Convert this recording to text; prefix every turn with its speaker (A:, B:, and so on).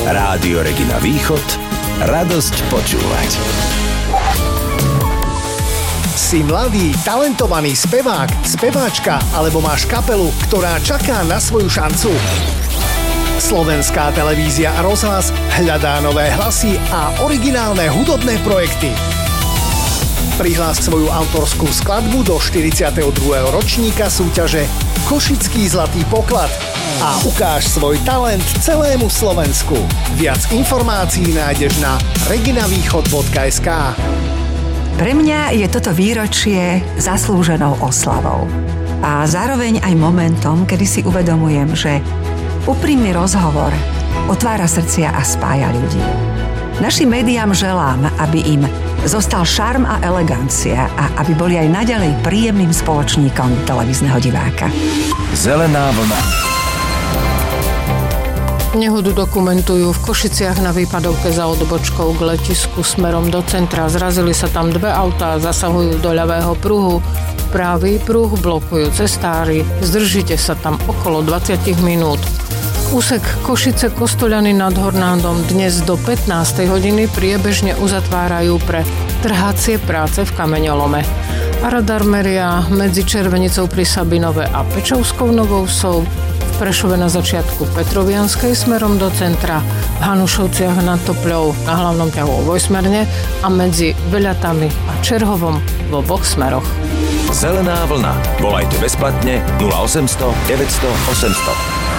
A: Rádio Regina Východ, radosť počúvať.
B: Si mladý, talentovaný spevák, speváčka alebo máš kapelu, ktorá čaká na svoju šancu? Slovenská televízia a rozhlas hľadá nové hlasy a originálne hudobné projekty. Prihlás svoju autorskú skladbu do 42. ročníka súťaže Košický zlatý poklad a ukáž svoj talent celému Slovensku. Viac informácií nájdeš na reginavýchod.sk.
C: Pre mňa je toto výročie zaslúženou oslavou a zároveň aj momentom, kedy si uvedomujem, že úprimný rozhovor otvára srdcia a spája ľudí. Našim médiám želám, aby im zostal šarm a elegancia a aby boli aj naďalej príjemným spoločníkom televízneho diváka.
A: Zelená vlna.
D: Nehodu dokumentujú v Košiciach na výpadovke za odbočkou k letisku smerom do centra. Zrazili sa tam dve autá, zasahujú do ľavého pruhu. Pravý pruh blokujú cestári. Zdržite sa tam okolo 20 minút. Úsek Košice Kostoľany nad Hornádom dnes do 15. hodiny priebežne uzatvárajú pre trhacie práce v kameňolome. A radar meria medzi Červenicou pri Sabinove a Pečovskou Novou Vsou, v Prešove na začiatku Petrovianskej smerom do centra, v Hanušovciach nad Topľou na hlavnom ťahu o dvojsmerne a medzi Veľatami a Čerhovom v oboch smeroch.
A: Zelená vlna. Volajte bezplatne 0800 900 800.